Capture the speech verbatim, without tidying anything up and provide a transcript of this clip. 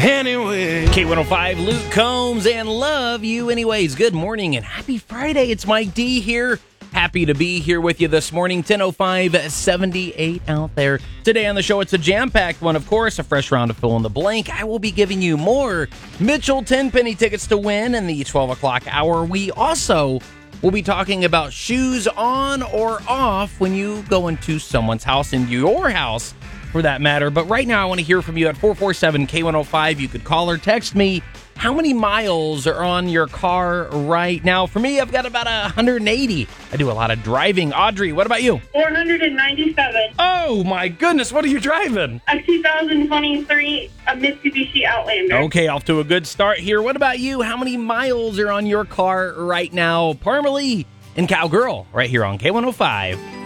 anyway. K one oh five, Luke Combs, and Love You Anyways. Good morning and happy Friday. It's Mike D here. Happy to be here with you this morning. ten oh five, seventy-eight out there. Today on the show, it's a jam-packed one, of course. A fresh round of fill in the blank. I will be giving you more Mitchell ten-penny tickets to win in the twelve o'clock hour. We also will be talking about shoes on or off when you go into someone's house, in your house, for that matter. But right now, I want to hear from you at four four seven K one oh five. You could call or text me. How many miles are on your car right now? For me, I've got about one hundred eighty. I do a lot of driving. Audrey, what about you? four hundred ninety-seven. Oh, my goodness. What are you driving? A two thousand twenty-three a Mitsubishi Outlander. Okay, off to a good start here. What about you? How many miles are on your car right now? Parmalee and Cowgirl right here on K one oh five.